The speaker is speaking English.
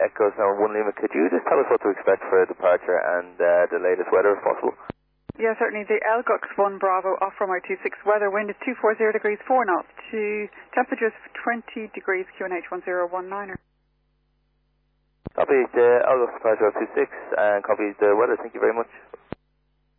Echo Snow 1 Lima, could you just tell us what to expect for departure and the latest weather if possible? Yeah, certainly. The Elgux 1 Bravo off runway 26, weather, wind is 240 degrees 4 knots, to temperatures 20 degrees QNH 1019er. Copy the Elgux departure 26 and copy the weather. Thank you very much.